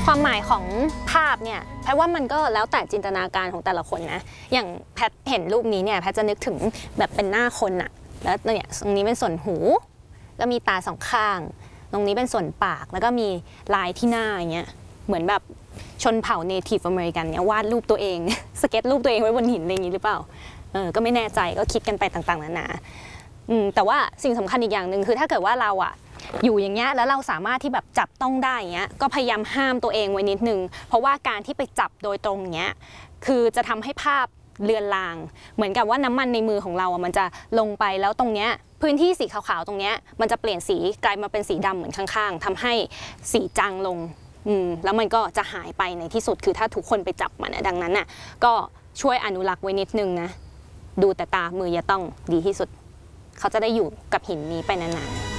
ความหมายของภาพเนี่ยแพทว่ามันก็แล้วแต่จินตนาการของแต่ละคนนะอย่างแพทเห็นรูปนี้เนี่ยแพทจะนึกถึงแบบเป็นหน้าคนอะแล้วเนี่ยตรงนี้เป็นส่วนหูก็มีตาสองข้างตรงนี้เป็นส่วนปากแล้วก็มีลายที่หน้าอย่างเงี้ยเหมือนแบบชนเผ่าเนทีฟอเมริกันเนี่ยวาดรูปตัวเอง สเก็ตรูปตัวเองไว้บนหินอะไรอย่างนี้หรือเปล่าก็ไม่แน่ใจก็คิดกันไปต่างๆนานาแต่ว่าสิ่งสำคัญอีกอย่างหนึ่งคือถ้าเกิดว่าเราอะอยู่อย่างเงี้ยแล้วเราสามารถที่แบบจับต้องได้อย่างเงี้ยก็พยายามห้ามตัวเองไว้นิดนึงเพราะว่าการที่ไปจับโดยตรงเงี้ยคือจะทำให้ภาพเลือนลางเหมือนกับว่าน้ำมันในมือของเราอะมันจะลงไปแล้วตรงเนี้ยพื้นที่สีขาวๆตรงเนี้ยมันจะเปลี่ยนสีกลายมาเป็นสีดำเหมือนข้างๆทำให้สีจางลงแล้วมันก็จะหายไปในที่สุดคือถ้าทุกคนไปจับมันนะดังนั้นน่ะก็ช่วยอนุรักษ์ไว้นิดนึงนะดูแต่ตามืออย่าต้องดีที่สุดเขาจะได้อยู่กับหินนี้ไปนานๆ